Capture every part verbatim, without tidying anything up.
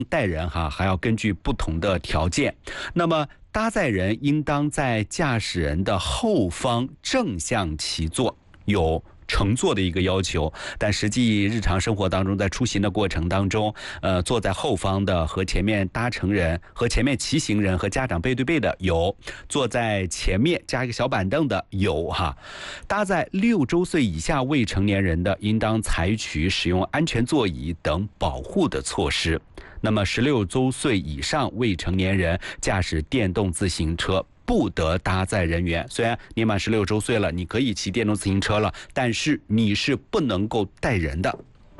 带人哈，还要根据不同的条件。那么搭载人应当在驾驶人的后方正向骑坐，有乘坐的一个要求，但实际日常生活当中，在出行的过程当中，呃，坐在后方的和前面搭乘人、和前面骑行人和家长背对背的有，坐在前面加一个小板凳的有哈。搭载六周岁以下未成年人的，应当采取使用安全座椅等保护的措施。那么十六周岁以上未成年人驾驶电动自行车不得搭载人员。虽然年满十六周岁了，你可以骑电动自行车了，但是你是不能够带人的。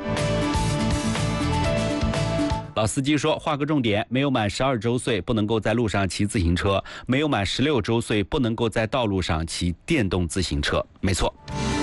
老司机说，划个重点，没有满十二周岁不能够在路上骑自行车，没有满十六周岁不能够在道路上骑电动自行车。没错。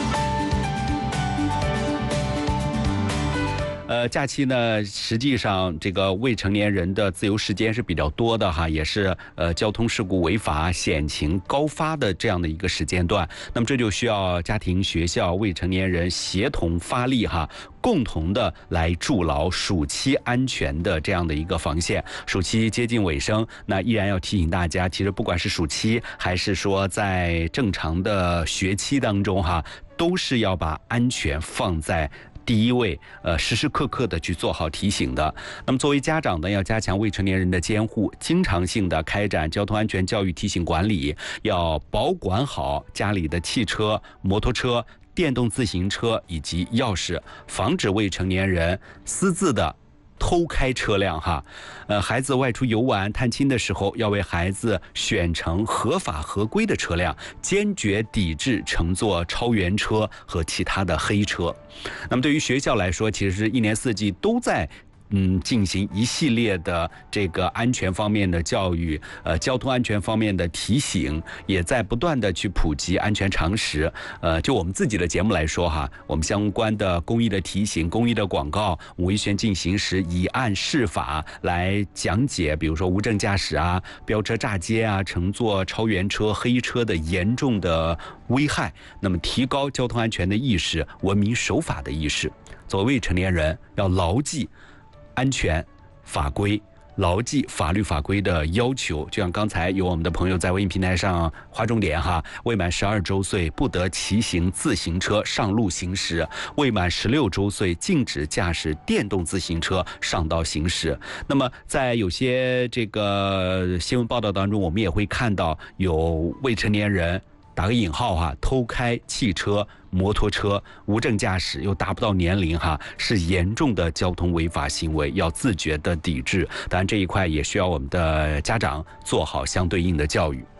呃，假期呢，实际上这个未成年人的自由时间是比较多的哈，也是呃交通事故违法险情高发的这样的一个时间段。那么这就需要家庭、学校、未成年人协同发力哈，共同的来筑牢暑期安全的这样的一个防线。暑期接近尾声，那依然要提醒大家，其实不管是暑期还是说在正常的学期当中哈，都是要把安全放在第一位，呃，时时刻刻的去做好提醒的。那么作为家长呢，要加强未成年人的监护，经常性的开展交通安全教育提醒管理，要保管好家里的汽车、摩托车、电动自行车以及钥匙，防止未成年人私自的偷开车辆哈。呃，孩子外出游玩探亲的时候，要为孩子选乘合法合规的车辆，坚决抵制乘坐超员车和其他的黑车。那么对于学校来说，其实是一年四季都在嗯，进行一系列的这个安全方面的教育，呃，交通安全方面的提醒，也在不断的去普及安全常识。呃，就我们自己的节目来说哈，我们相关的公益的提醒、公益的广告，维权进行时以案释法来讲解，比如说无证驾驶啊、飙车炸街啊、乘坐超员车、黑车的严重的危害，那么提高交通安全的意识、文明守法的意识。作为未成年人，要牢记安全法规，牢记法律法规的要求。就像刚才有我们的朋友在微信平台上划重点哈，未满十二周岁不得骑行自行车上路行驶，未满十六周岁禁止驾驶电动自行车上道行驶。那么在有些这个新闻报道当中，我们也会看到有未成年人，打个引号哈，偷开汽车、摩托车，无证驾驶又达不到年龄哈，是严重的交通违法行为，要自觉的抵制。当然这一块也需要我们的家长做好相对应的教育。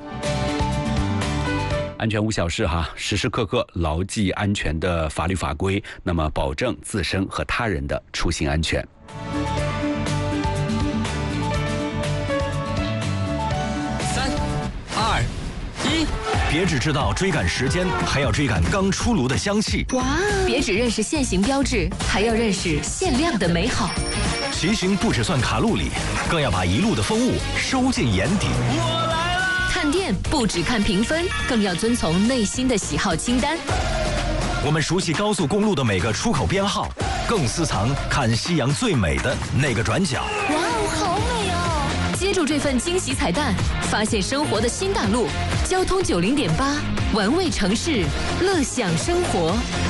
安全无小事哈，时时刻刻牢记安全的法律法规，那么保证自身和他人的出行安全。 三、二、一。 别只知道追赶时间，还要追赶刚出炉的香气。 哇！别只认识限行标志，还要认识限量的美好。 骑行不只算卡路里，更要把一路的风物收进眼底。 我来了！ 看店不只看评分，更要遵从内心的喜好清单。 我们熟悉高速公路的每个出口编号，更私藏看夕阳最美的那个转角。 哇哦，好美哦！接住这份惊喜彩蛋，发现生活的新大陆。交通九零点八，玩味城市，乐享生活。